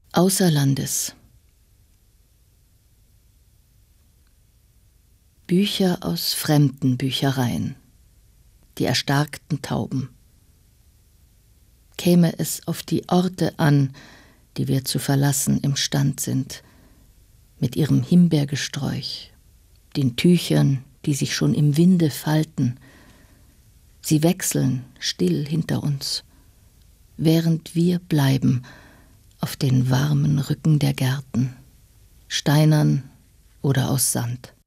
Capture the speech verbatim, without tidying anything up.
Außer Landes. Bücher aus fremden Büchereien. Die erstarkten Tauben. Käme es auf die Orte an, die wir zu verlassen imstand sind, mit ihrem Himbeergesträuch, den Tüchern, die sich schon im Winde falten. Sie wechseln still hinter uns, während wir bleiben auf den warmen Rücken der Gärten, steinern oder aus Sand.